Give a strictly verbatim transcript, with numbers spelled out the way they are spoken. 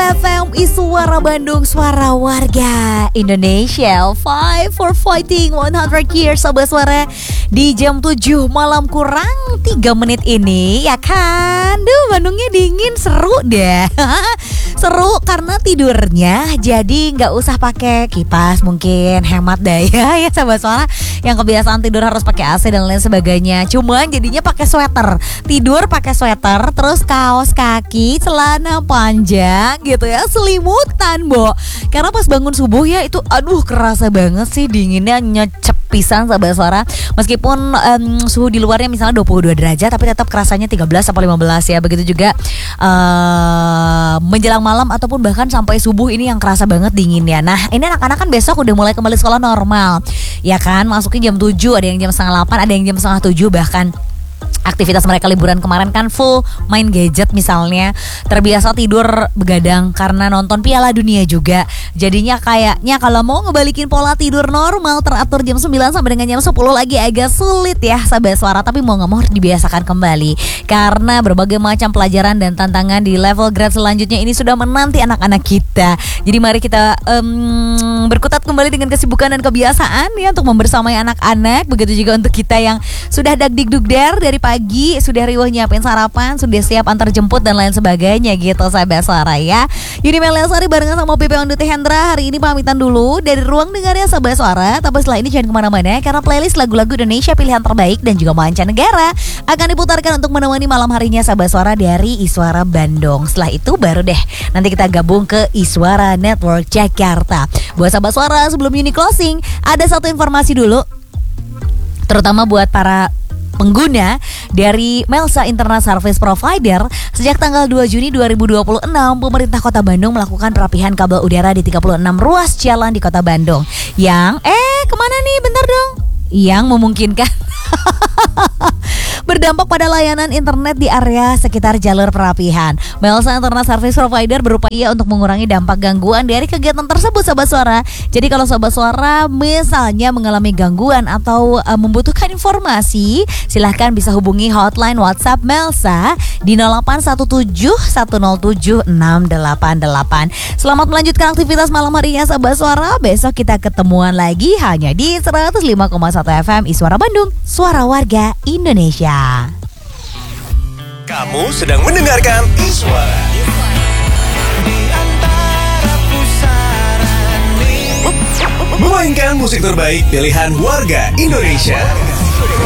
satu F M Iswara Bandung, suara warga Indonesia. Five for fighting one hundred years, Sobat Suara. Di jam tujuh malam kurang tiga menit ini, ya kan? Duh, Bandungnya dingin, seru deh. Seru karena tidurnya jadi nggak usah pakai kipas, mungkin hemat daya ya Sobat Suara. Yang kebiasaan tidur harus pakai A C dan lain sebagainya. Cuman jadinya pakai sweater. Tidur pakai sweater, terus kaos kaki, celana panjang gitu ya, selimutan, Bo. Karena pas bangun subuh ya itu aduh kerasa banget sih dinginnya, nyecep pisan Sobat Suara. Meskipun um, suhu di luarnya misalnya dua puluh dua derajat, tapi tetap kerasanya tiga belas sampai lima belas ya. Begitu juga uh, menjelang malam ataupun bahkan sampai subuh ini yang kerasa banget dinginnya. Nah, ini anak-anak kan besok udah mulai kembali sekolah normal. Ya kan, masuknya jam tujuh, ada yang jam setengah delapan, ada yang jam setengah tujuh bahkan. Aktivitas mereka liburan kemarin kan full main gadget misalnya, terbiasa tidur begadang karena nonton Piala Dunia juga. Jadinya kayaknya kalau mau ngebalikin pola tidur normal teratur jam sembilan sampai dengan jam sepuluh lagi agak sulit ya Sobat Suara. Tapi mau gak mau harus dibiasakan kembali, karena berbagai macam pelajaran dan tantangan di level grade selanjutnya ini sudah menanti anak-anak kita. Jadi mari kita um, berkutat kembali dengan kesibukan dan kebiasaan ya untuk membersamai anak-anak. Begitu juga untuk kita yang sudah dagdikdugder dari pagi, sudah riwah nyiapin sarapan, sudah siap antar jemput dan lain sebagainya gitu Sobat Suara ya. Yuni Meliasari barengan sama P P Onduti Hendra hari ini pamitan dulu dari ruang dengarnya Sobat Suara. Tapi setelah ini jangan kemana-mana, karena playlist lagu-lagu Indonesia pilihan terbaik dan juga mancanegara akan diputarkan untuk menemani malam harinya Sobat Suara dari Iswara Bandung. Setelah itu baru deh nanti kita gabung ke Iswara Network Jakarta. Buat Sobat Suara, sebelum Yuni closing, ada satu informasi dulu, terutama buat para pengguna dari Melsa Internet Service Provider. Sejak tanggal dua Juni dua ribu dua puluh enam, pemerintah Kota Bandung melakukan perapihan kabel udara di tiga puluh enam ruas jalan di Kota Bandung. Yang, eh kemana nih, bentar dong, yang memungkinkan berdampak pada layanan internet di area sekitar jalur perapihan. Melsa Internet Service Provider berupaya untuk mengurangi dampak gangguan dari kegiatan tersebut Sobat Suara. Jadi kalau Sobat Suara misalnya mengalami gangguan atau uh, membutuhkan informasi, silahkan bisa hubungi hotline WhatsApp Melsa di nol delapan satu tujuh satu nol tujuh enam delapan delapan. Selamat melanjutkan aktivitas malam harinya Sobat Suara. Besok kita ketemuan lagi hanya di seratus lima koma satu F M Iswara Bandung, suara warga Indonesia. Kamu sedang mendengarkan Iswara di antara pusaran ini, memainkan musik terbaik pilihan warga Indonesia.